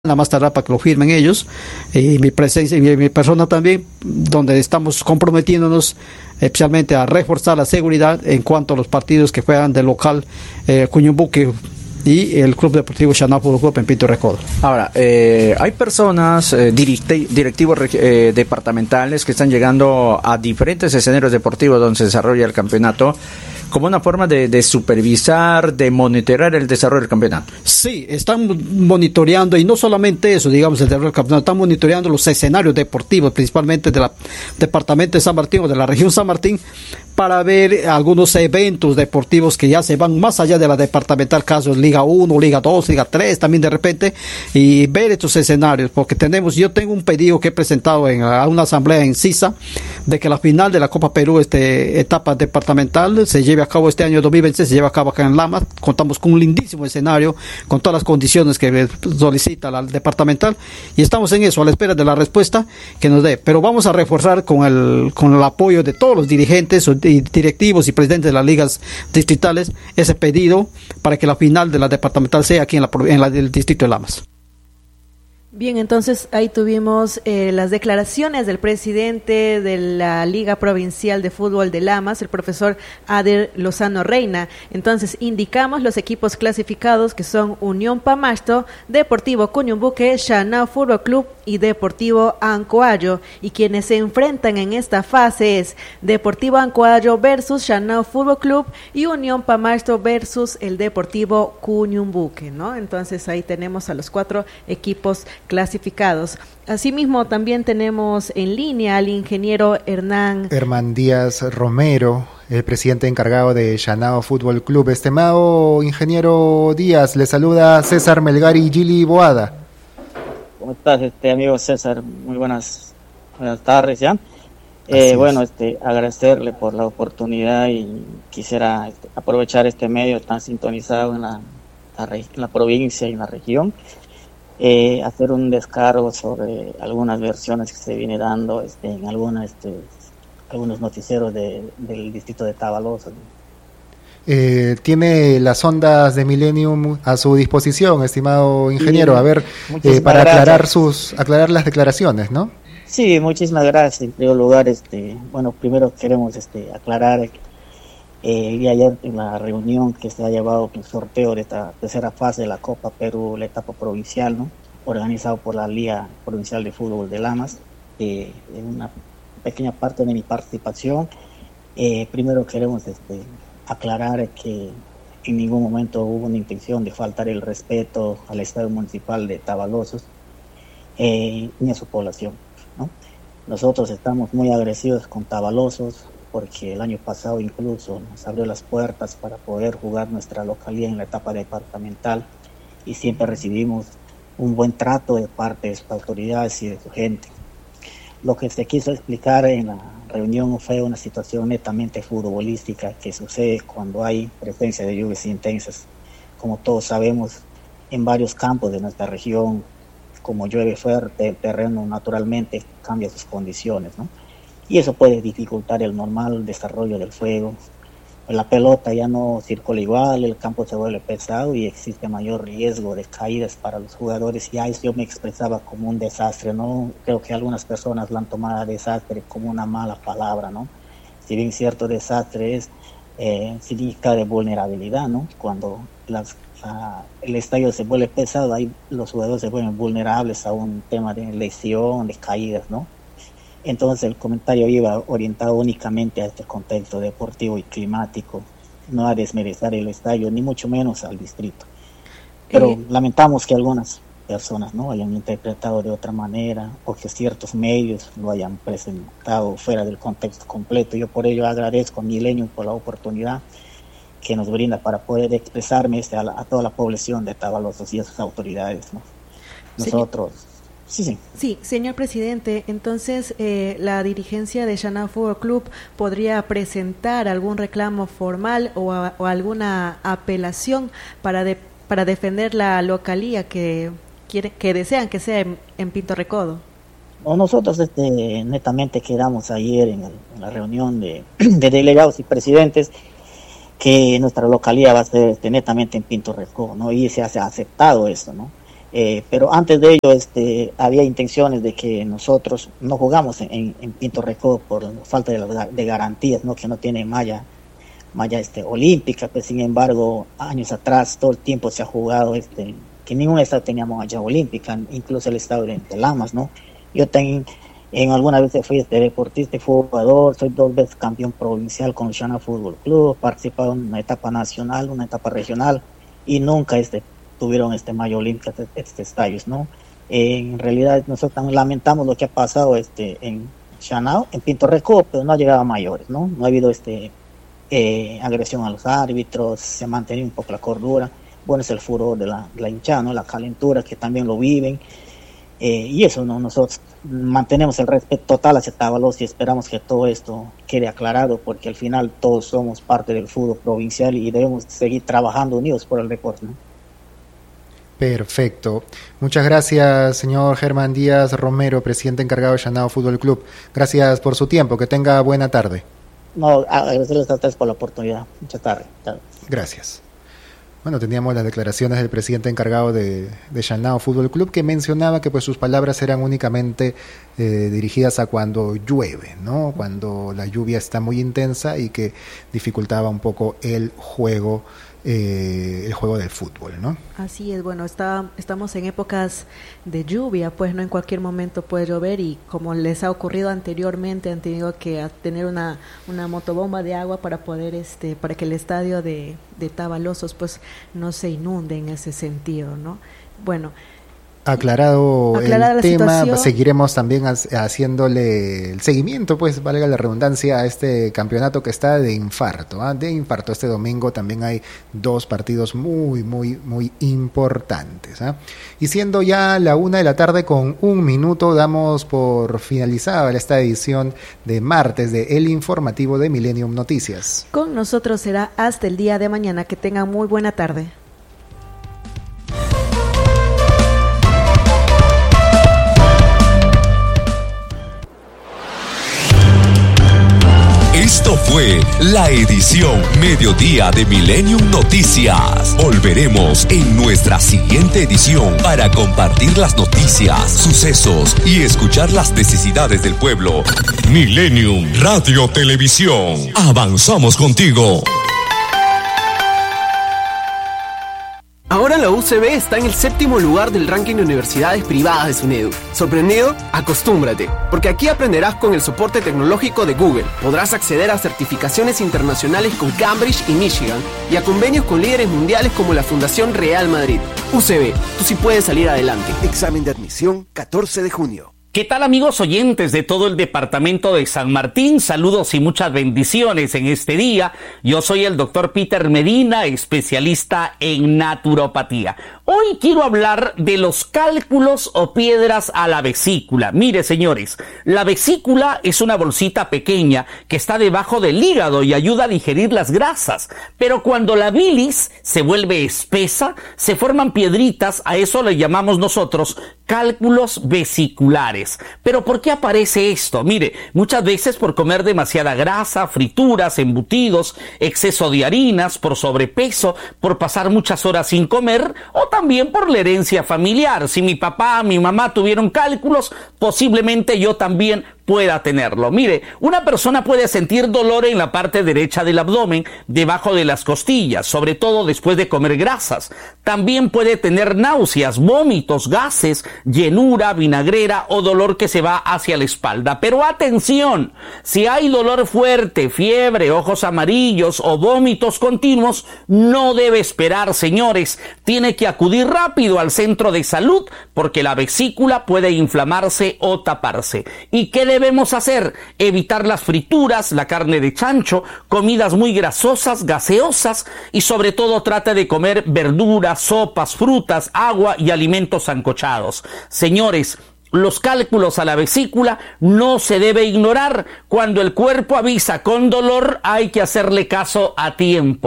nada más tardar para que lo firmen ellos, y mi presencia y mi persona también, donde estamos comprometiéndonos especialmente a reforzar la seguridad en cuanto a los partidos que juegan del local Cuñumbuque y el Club Deportivo Xanao Fútbol Club en Pinto Recodo. Ahora, hay personas, directivos departamentales que están llegando a diferentes escenarios deportivos donde se desarrolla el campeonato, como una forma de supervisar, de monitorear el desarrollo del campeonato. Sí, están monitoreando, y no solamente eso, digamos, el desarrollo del campeonato, están monitoreando los escenarios deportivos, principalmente del departamento de San Martín o de la región San Martín, para ver algunos eventos deportivos que ya se van más allá de la departamental, casos Liga 1, Liga 2, Liga 3, también de repente, y ver estos escenarios, porque yo tengo un pedido que he presentado a una asamblea en CISA, de que la final de la Copa Perú, etapa departamental, se lleve a cabo este año 2026, se lleva a cabo acá en Lamas. Contamos con un lindísimo escenario, con todas las condiciones que solicita la departamental, y estamos en eso, a la espera de la respuesta que nos dé. Pero vamos a reforzar con el apoyo de todos los dirigentes y directivos y presidentes de las ligas distritales ese pedido para que la final de la departamental sea aquí en el distrito de Lamas. Bien, entonces ahí tuvimos las declaraciones del presidente de la Liga Provincial de Fútbol de Lamas, el profesor Ader Lozano Reina. Entonces indicamos los equipos clasificados, que son Unión Pamasto, Deportivo Cuñumbuque, Xanao Fútbol Club y Deportivo Ancoayo, y quienes se enfrentan en esta fase es Deportivo Ancoayo versus Xanao Fútbol Club y Unión Pamasto versus el Deportivo Cuñumbuque, ¿no? Entonces ahí tenemos a los 4 equipos clasificados. Asimismo, también tenemos en línea al ingeniero Hernán Díaz Romero, el presidente encargado de Xanao Fútbol Club. Estimado ingeniero Díaz, le saluda César Melgar y Gili Boada. ¿Cómo estás, amigo César? Muy buenas tardes ya. Agradecerle por la oportunidad, y quisiera aprovechar este medio tan sintonizado en la provincia y en la región, hacer un descargo sobre algunas versiones que se viene dando en algunos noticieros del distrito de Tavaloso. Tiene las ondas de Millennium a su disposición, estimado ingeniero, para aclarar las declaraciones, ¿no? Sí, muchísimas gracias. En primer lugar, primero queremos aclarar el día ayer, en la reunión que se ha llevado el sorteo de esta tercera fase de la Copa Perú, la etapa provincial, ¿no?, organizado por la Liga Provincial de Fútbol de Lamas. En una pequeña parte de mi participación, primero queremos aclarar que en ningún momento hubo una intención de faltar el respeto al Estadio Municipal de Tavalosos ni a su población, ¿no? Nosotros estamos muy agradecidos con Tavalosos, porque el año pasado incluso nos abrió las puertas para poder jugar nuestra localidad en la etapa departamental, y siempre recibimos un buen trato de parte de sus autoridades y de su gente. Lo que se quiso explicar en la reunión fue una situación netamente futbolística que sucede cuando hay presencia de lluvias intensas. Como todos sabemos, en varios campos de nuestra región, como llueve fuerte, el terreno naturalmente cambia sus condiciones, ¿no? Y eso puede dificultar el normal desarrollo del juego. La pelota ya no circula igual, el campo se vuelve pesado y existe mayor riesgo de caídas para los jugadores. Y ahí yo me expresaba como un desastre, ¿no? Creo que algunas personas lo han tomado desastre como una mala palabra, ¿no? Si bien cierto, desastre es significa de vulnerabilidad, ¿no? Cuando el estadio se vuelve pesado, ahí los jugadores se vuelven vulnerables a un tema de lesión, de caídas, ¿no? Entonces el comentario iba orientado únicamente a este contexto deportivo y climático, no a desmerecer el estadio, ni mucho menos al distrito. Pero lamentamos que algunas personas no hayan interpretado de otra manera, o que ciertos medios lo hayan presentado fuera del contexto completo. Yo por ello agradezco a Millennium por la oportunidad que nos brinda para poder expresarme a toda la población de Tavalosos y a sus autoridades, ¿no? Nosotros... Sí, señor presidente, entonces la dirigencia de Xanao Fútbol Club podría presentar algún reclamo formal o alguna apelación para defender la localía que desean que sea en Pinto Recodo. Nosotros netamente quedamos ayer en la reunión de delegados y presidentes que nuestra localidad va a ser netamente en Pinto Recodo, ¿no? Y se ha aceptado esto, ¿no? Pero antes de ello había intenciones de que nosotros no jugamos en Pinto Recodo por falta de garantías, ¿no? Que no tiene malla olímpica, pues sin embargo años atrás todo el tiempo se ha jugado que ningún estado teníamos malla olímpica, incluso el estado de Lamas, ¿no? Yo también en algunas veces fui deportista y jugador, soy 2 veces campeón provincial con el Shanao Fútbol Club, participado en una etapa nacional, una etapa regional, y nunca tuvieron malla olímpica estadios, ¿no? En realidad nosotros también lamentamos lo que ha pasado en Shanao, en Pinto Recodo, pero no ha llegado a mayores, ¿no? No ha habido agresión a los árbitros, se ha mantenido un poco la cordura. Bueno, es el furor de la hinchada, ¿no? La calentura que también lo viven, y eso, ¿no? Nosotros mantenemos el respeto total hacia Tavaloz y esperamos que todo esto quede aclarado, porque al final todos somos parte del fútbol provincial y debemos seguir trabajando unidos por el deporte, ¿no? Perfecto. Muchas gracias, señor Germán Díaz Romero, presidente encargado de Shanao Fútbol Club. Gracias por su tiempo. Que tenga buena tarde. No, agradecerles a ustedes por la oportunidad. Muchas tardes. Gracias. Bueno, teníamos las declaraciones del presidente encargado de Shanao Fútbol Club, que mencionaba que pues sus palabras eran únicamente dirigidas a cuando llueve, ¿no? Cuando la lluvia está muy intensa y que dificultaba un poco el juego del fútbol, ¿no? Así es, bueno, estamos en épocas de lluvia, pues no en cualquier momento puede llover, y como les ha ocurrido anteriormente, han tenido que tener una motobomba de agua para poder para que el estadio de Tavaloz pues no se inunde en ese sentido, ¿no? Bueno, aclarado el tema, situación. Seguiremos también haciéndole el seguimiento, pues valga la redundancia, a este campeonato que está de infarto, de infarto. Este domingo también hay 2 partidos muy, muy, muy importantes, Y siendo ya la 1:00 con 1 minuto, damos por finalizada esta edición de martes de El Informativo de Millennium Noticias. Con nosotros será hasta el día de mañana. Que tengan muy buena tarde. Esto fue la edición Mediodía de Millennium Noticias. Volveremos en nuestra siguiente edición para compartir las noticias, sucesos y escuchar las necesidades del pueblo. Millennium Radio Televisión. Avanzamos contigo. Ahora la UCB está en el 7º lugar del ranking de universidades privadas de SUNEDU. ¿Sorprendido? Acostúmbrate, porque aquí aprenderás con el soporte tecnológico de Google. Podrás acceder a certificaciones internacionales con Cambridge y Michigan y a convenios con líderes mundiales como la Fundación Real Madrid. UCB, tú sí puedes salir adelante. Examen de admisión 14 de junio. ¿Qué tal, amigos oyentes de todo el departamento de San Martín? Saludos y muchas bendiciones en este día. Yo soy el doctor Peter Medina, especialista en naturopatía. Hoy quiero hablar de los cálculos o piedras a la vesícula. Mire, señores, la vesícula es una bolsita pequeña que está debajo del hígado y ayuda a digerir las grasas. Pero cuando la bilis se vuelve espesa, se forman piedritas, a eso le llamamos nosotros cálculos vesiculares. ¿Pero por qué aparece esto? Mire, muchas veces por comer demasiada grasa, frituras, embutidos, exceso de harinas, por sobrepeso, por pasar muchas horas sin comer, o también por la herencia familiar. Si mi papá, mi mamá tuvieron cálculos, posiblemente yo también pueda tenerlo. Mire, una persona puede sentir dolor en la parte derecha del abdomen, debajo de las costillas, sobre todo después de comer grasas. También puede tener náuseas, vómitos, gases, llenura, vinagrera o dolor que se va hacia la espalda. Pero atención, si hay dolor fuerte, fiebre, ojos amarillos o vómitos continuos, no debe esperar, señores. Tiene que acudir rápido al centro de salud porque la vesícula puede inflamarse o taparse. ¿Y qué debemos hacer? Evitar las frituras, la carne de chancho, comidas muy grasosas, gaseosas, y sobre todo trate de comer verduras, sopas, frutas, agua y alimentos sancochados. Señores, los cálculos a la vesícula no se debe ignorar. Cuando el cuerpo avisa con dolor, hay que hacerle caso a tiempo.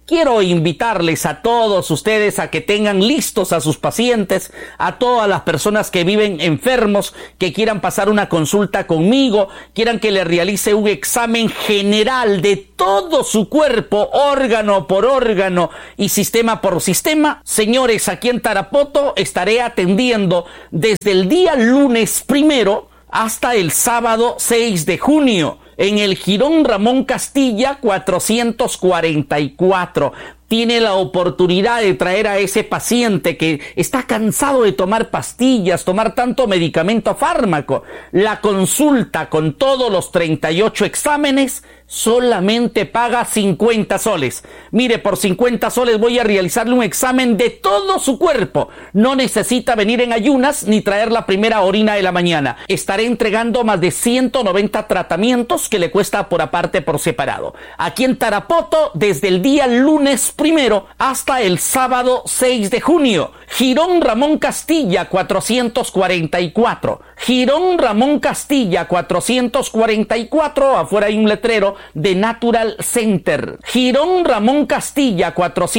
quiero invitarles a todos ustedes a que tengan listos a sus pacientes, a todas las personas que viven enfermos, que quieran pasar una consulta conmigo, quieran que le realice un examen general de todo su cuerpo, órgano por órgano y sistema por sistema. Señores, aquí en Tarapoto estaré atendiendo desde el día lunes 1 hasta el sábado 6 de junio. En el Jirón Ramón Castilla 444. Tiene la oportunidad de traer a ese paciente que está cansado de tomar pastillas, tomar tanto medicamento fármaco. La consulta con todos los 38 exámenes solamente paga 50 soles. Mire, por 50 soles voy a realizarle un examen de todo su cuerpo. No necesita venir en ayunas ni traer la primera orina de la mañana. Estaré entregando más de 190 tratamientos que le cuesta por aparte, por separado. Aquí en Tarapoto, desde el día lunes 1 hasta el sábado 6 de junio. Jirón Ramón Castilla 444. Jirón Ramón Castilla 444. Afuera hay un letrero de Natural Center. Jirón Ramón Castilla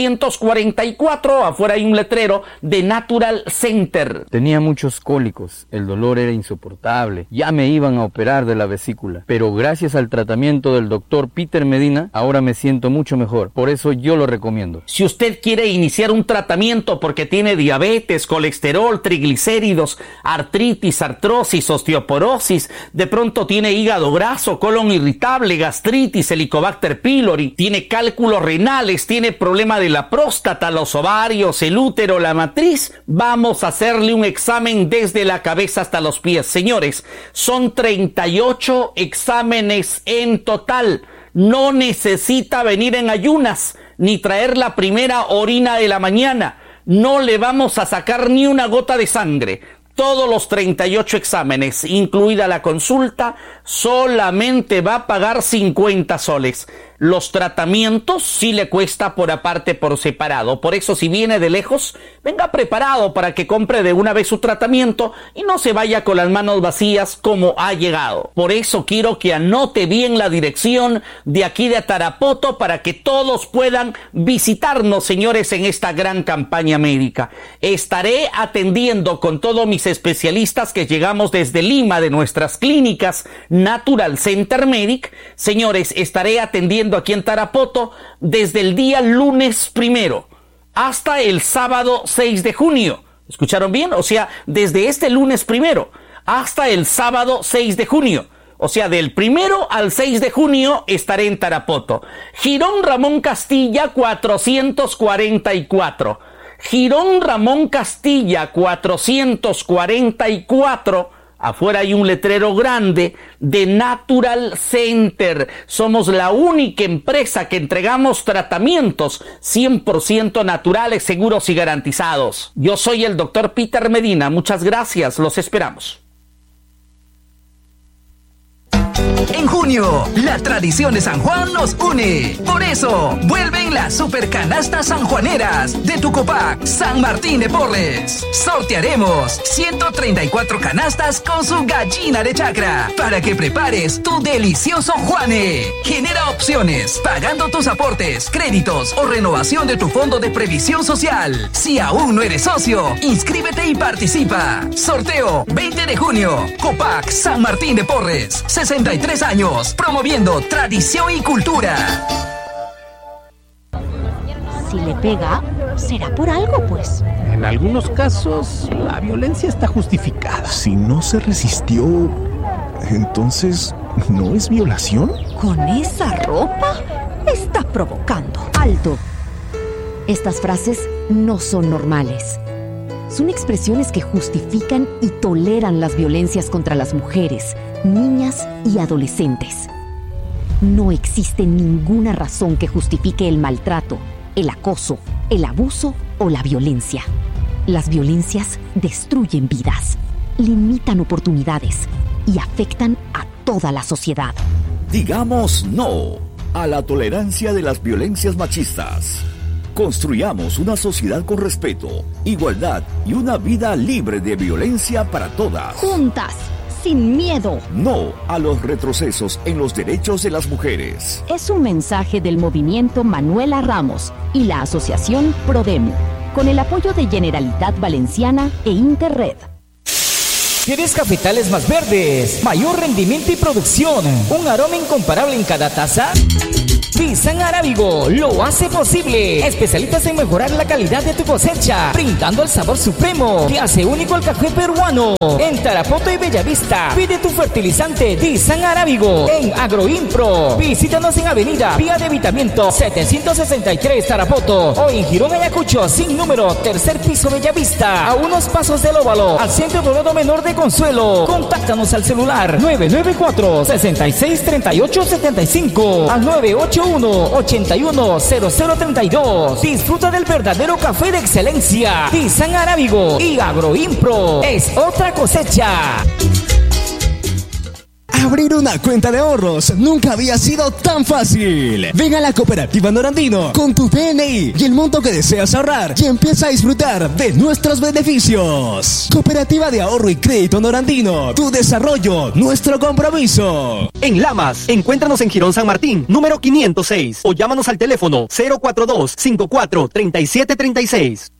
444. Afuera hay un letrero de Natural Center. Tenía muchos cólicos, el dolor era insoportable, ya me iban a operar de la vesícula, pero gracias al tratamiento del doctor Peter Medina, ahora me siento mucho mejor, por eso yo lo recomiendo. Si usted quiere iniciar un tratamiento porque tiene diabetes, colesterol, triglicéridos, artritis, artrosis, osteoporosis, de pronto tiene hígado graso, colon irritable, gastritis, Helicobacter pylori, tiene cálculos renales, tiene problema de la próstata, los ovarios, el útero, la matriz, vamos a hacerle un examen desde la cabeza hasta los pies. Señores, son 38 exámenes en total. No necesita venir en ayunas ni traer la primera orina de la mañana. No le vamos a sacar ni una gota de sangre. Todos los 38 exámenes, incluida la consulta, solamente va a pagar 50 soles. Los tratamientos sí le cuesta por aparte, por separado. Por eso, si viene de lejos, venga preparado para que compre de una vez su tratamiento y no se vaya con las manos vacías como ha llegado. Por eso quiero que anote bien la dirección de aquí de Tarapoto para que todos puedan visitarnos, señores, en esta gran campaña médica. Estaré atendiendo con todos mis especialistas que llegamos desde Lima, de nuestras clínicas Natural Center Medic. Señores, estaré atendiendo aquí en Tarapoto desde el día lunes 1 hasta el sábado 6 de junio. ¿Escucharon bien? O sea, desde este lunes 1 hasta el sábado 6 de junio. O sea, del 1 al 6 de junio estaré en Tarapoto. Jirón Ramón Castilla 444. Jirón Ramón Castilla 444. Afuera hay un letrero grande de Natural Center. Somos la única empresa que entregamos tratamientos 100% naturales, seguros y garantizados. Yo soy el doctor Peter Medina. Muchas gracias. Los esperamos. En junio, la tradición de San Juan nos une. Por eso, vuelven las super canastas sanjuaneras de tu Copac San Martín de Porres. Sortearemos 134 canastas con su gallina de chacra para que prepares tu delicioso Juane. Genera opciones pagando tus aportes, créditos o renovación de tu fondo de previsión social. Si aún no eres socio, inscríbete y participa. Sorteo 20 de junio. Copac San Martín de Porres. 63 años, promoviendo tradición y cultura. Si le pega, será por algo, pues. En algunos casos, la violencia está justificada. Si no se resistió, entonces, ¿no es violación? ¿Con esa ropa? Está provocando. ¡Alto! Estas frases no son normales. Son expresiones que justifican y toleran las violencias contra las mujeres, niñas y adolescentes. No existe ninguna razón que justifique el maltrato, el acoso, el abuso o la violencia. Las violencias destruyen vidas, limitan oportunidades y afectan a toda la sociedad. Digamos no a la tolerancia de las violencias machistas. Construyamos una sociedad con respeto, igualdad y una vida libre de violencia para todas. Juntas, sin miedo. No a los retrocesos en los derechos de las mujeres. Es un mensaje del movimiento Manuela Ramos y la asociación Prodem, con el apoyo de Generalitat Valenciana e Interred. ¿Quieres cafetales más verdes, mayor rendimiento y producción, un aroma incomparable en cada taza? Dizan Arábigo lo hace posible. Especialistas en mejorar la calidad de tu cosecha, brindando el sabor supremo que hace único al café peruano. En Tarapoto y Bellavista, pide tu fertilizante Dizan Arábigo en Agroimpro. Visítanos en Avenida Vía de Evitamiento 763 Tarapoto o en Girón Ayacucho sin número, tercer piso Bellavista, a unos pasos del Óvalo, al Centro Poblado Menor de Consuelo. Contáctanos al celular 994-663875 al 981-810032. Disfruta del verdadero café de excelencia. Dizan Arábigo y Agroimpro es otra cosecha. Abrir una cuenta de ahorros nunca había sido tan fácil. Ven a la Cooperativa Norandino con tu DNI y el monto que deseas ahorrar y empieza a disfrutar de nuestros beneficios. Cooperativa de Ahorro y Crédito Norandino, tu desarrollo, nuestro compromiso. En Lamas, encuéntranos en Girón San Martín, número 506, o llámanos al teléfono 042-54-3736.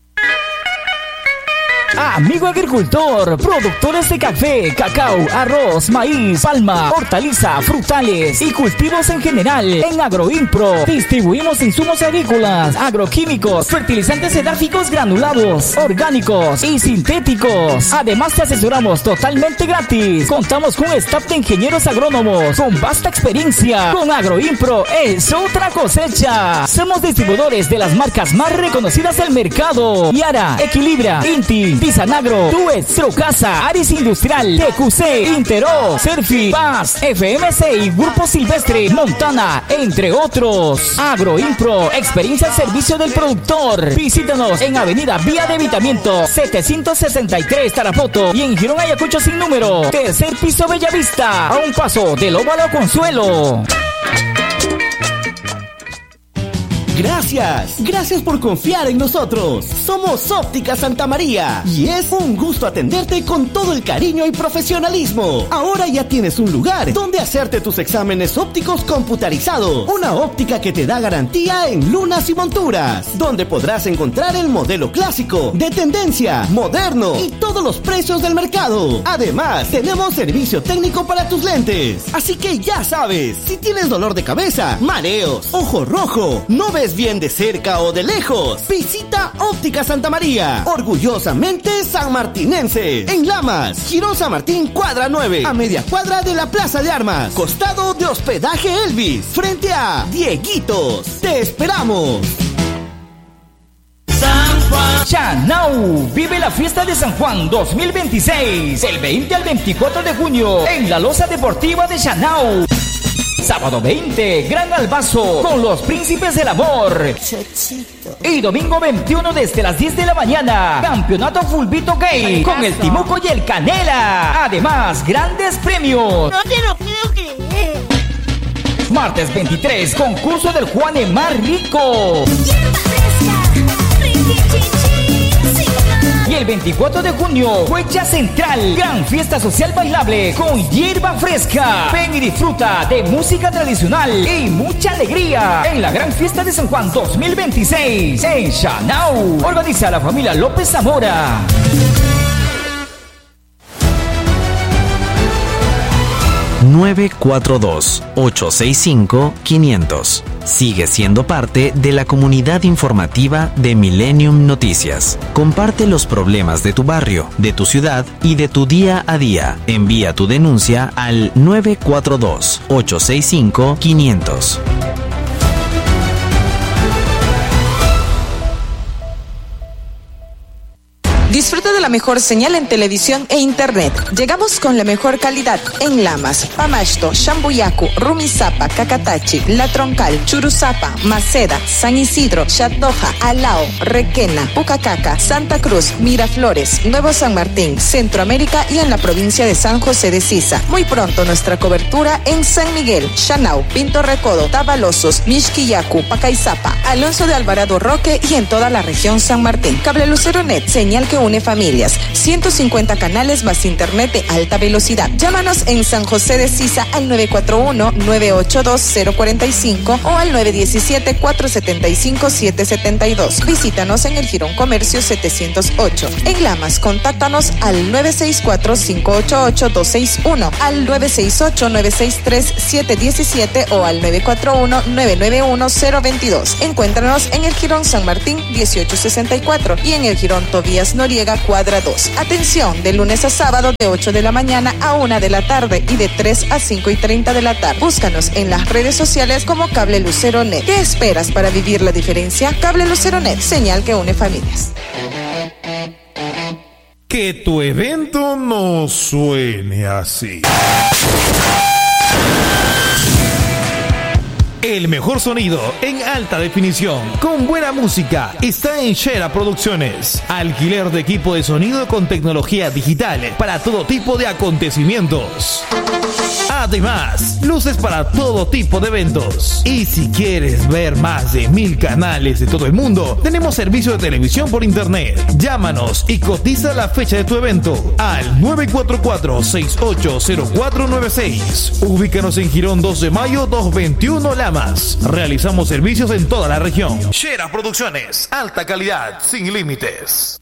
Amigo agricultor, productores de café, cacao, arroz, maíz, palma, hortaliza, frutales y cultivos en general. En Agroimpro distribuimos insumos agrícolas, agroquímicos, fertilizantes edáficos granulados, orgánicos y sintéticos. Además te asesoramos totalmente gratis. Contamos con un staff de ingenieros agrónomos con vasta experiencia. Con Agroimpro es otra cosecha. Somos distribuidores de las marcas más reconocidas del mercado: Yara, Equilibra, Inti, Dizanagro, Tuet, Trocasa, Aris Industrial, TQC, Intero, Serfi, Paz, FMC y Grupo Silvestre, Montana, entre otros. Agroimpro, experiencia al servicio del productor. Visítanos en Avenida Vía de Evitamiento 763 Tarapoto y en Girón Ayacucho sin número, tercer piso Bellavista, a un paso del Óvalo Consuelo. Gracias por confiar en nosotros. Somos Óptica Santa María y es un gusto atenderte con todo el cariño y profesionalismo. Ahora ya tienes un lugar donde hacerte tus exámenes ópticos computarizados. Una óptica que te da garantía en lunas y monturas, donde podrás encontrar el modelo clásico, de tendencia, moderno y todos los precios del mercado. Además, tenemos servicio técnico para tus lentes. Así que ya sabes, si tienes dolor de cabeza, mareos, ojo rojo, no ves bien de cerca o de lejos, visita Óptica Santa María, orgullosamente sanmartinense, en Lamas, Girón San Martín, cuadra 9, a media cuadra de la Plaza de Armas, costado de Hospedaje Elvis, frente a Dieguitos. ¡Te esperamos! Chanau, vive la fiesta de San Juan 2026, del 20 al 24 de junio, en la Loza Deportiva de Chanau. Sábado 20, Gran Albazo con los Príncipes del Amor. Y domingo 21 desde las 10 de la mañana, Campeonato Fulbito Gay con el Timuco y el Canela. Además, grandes premios. No te lo puedo creer. Martes 23, concurso del Juan Emar Rico. Y el 24 de junio, Huecha Central, gran fiesta social bailable con hierba fresca. Ven y disfruta de música tradicional y mucha alegría en la gran fiesta de San Juan 2026 en Chanau. Organiza la familia López Zamora. ...942-865-500... Sigue siendo parte de la comunidad informativa de Millennium Noticias. Comparte los problemas de tu barrio, de tu ciudad y de tu día a día. Envía tu denuncia al 942-865-500. Disfruta de la mejor señal en televisión e internet. Llegamos con la mejor calidad en Lamas, Pamashto, Shambuyacu, Rumisapa, Cacatachi, La Troncal, Churuzapa, Maceda, San Isidro, Chatoja, Alao, Requena, Pucacaca, Santa Cruz, Miraflores, Nuevo San Martín, Centroamérica y en la provincia de San José de Sisa. Muy pronto nuestra cobertura en San Miguel, Chanau, Pinto Recodo, Tabalosos, Mixquillacu, Pacaizapa, Alonso de Alvarado Roque y en toda la región San Martín. Cable Lucero Net, señal que une familia. familias. 150 canales más internet de alta velocidad. Llámanos en San José de Sisa al 941-982-045 o al 917-475-772. Visítanos en el Jirón Comercio 708. En Lamas, contáctanos al 964-588-261, al 968-963-717 o al 941-991-022. Encuéntranos en el Jirón San Martín 1864 y en el Jirón Tobías Noriega, cuadra 2. Atención, de lunes a sábado de 8 de la mañana a 1 de la tarde y de 3 a 5:30 de la tarde. Búscanos en las redes sociales como Cable Lucero Net. ¿Qué esperas para vivir la diferencia? Cable Lucero Net, señal que une familias. Que tu evento no suene así. El mejor sonido en alta definición, con buena música, está en Shera Producciones. Alquiler de equipo de sonido con tecnología digital para todo tipo de acontecimientos. Además, luces para todo tipo de eventos. Y si quieres ver más de 1000 canales de todo el mundo, tenemos servicio de televisión por internet. Llámanos y cotiza la fecha de tu evento al 944-680496. Ubícanos en Girón 2 de Mayo 221 Lamas. Realizamos servicios en toda la región. Shera Producciones, alta calidad, sin límites.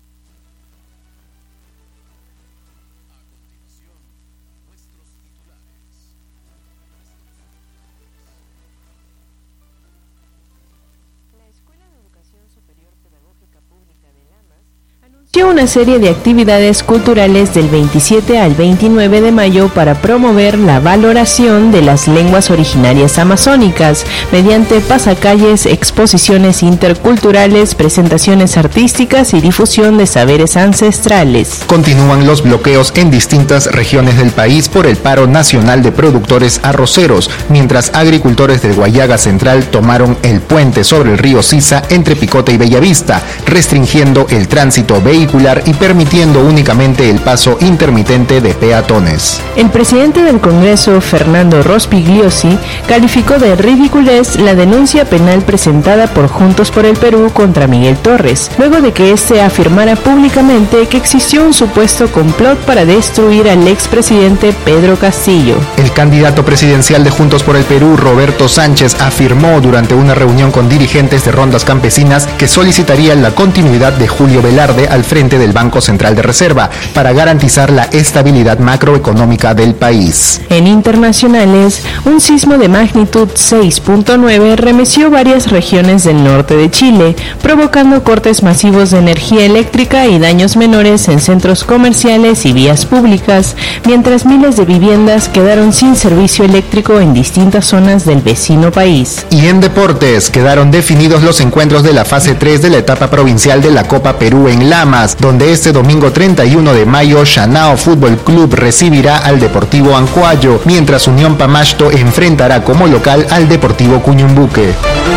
Una serie de actividades culturales del 27 al 29 de mayo para promover la valoración de las lenguas originarias amazónicas mediante pasacalles, exposiciones interculturales, presentaciones artísticas y difusión de saberes ancestrales. Continúan los bloqueos en distintas regiones del país por el paro nacional de productores arroceros, mientras agricultores del Guayaga Central tomaron el puente sobre el río Sisa entre Picote y Bellavista, restringiendo el tránsito vehicular y permitiendo únicamente el paso intermitente de peatones. El presidente del Congreso, Fernando Rospigliosi, calificó de ridiculez la denuncia penal presentada por Juntos por el Perú contra Miguel Torres, luego de que éste afirmara públicamente que existió un supuesto complot para destruir al expresidente Pedro Castillo. El candidato presidencial de Juntos por el Perú, Roberto Sánchez, afirmó durante una reunión con dirigentes de rondas campesinas que solicitaría la continuidad de Julio Velarde al frente del Banco Central de Reserva para garantizar la estabilidad macroeconómica del país. En internacionales, un sismo de magnitud 6.9 remeció varias regiones del norte de Chile, provocando cortes masivos de energía eléctrica y daños menores en centros comerciales y vías públicas, mientras miles de viviendas quedaron sin servicio eléctrico en distintas zonas del vecino país. Y en deportes, quedaron definidos los encuentros de la fase 3 de la etapa provincial de la Copa Perú en Lamas, donde este domingo 31 de mayo Shanao Fútbol Club recibirá al Deportivo Ancuayo, mientras Unión Pamashto enfrentará como local al Deportivo Cuñumbuque.